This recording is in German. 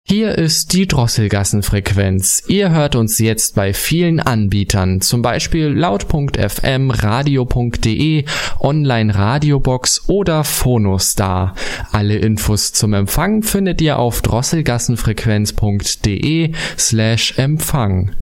Hier ist die Drosselgassenfrequenz. Ihr hört uns jetzt bei vielen Anbietern, zum Beispiel laut.fm, radio.de, Online-Radiobox oder Phonostar. Alle Infos zum Empfang findet ihr auf drosselgassenfrequenz.de/Empfang.